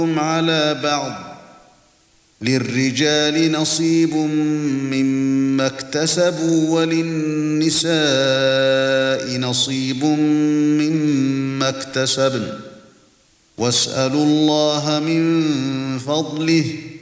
على بعض للرجال نصيب مما اكتسبوا وللنساء نصيب مما اكتسبن واسألوا الله من فضله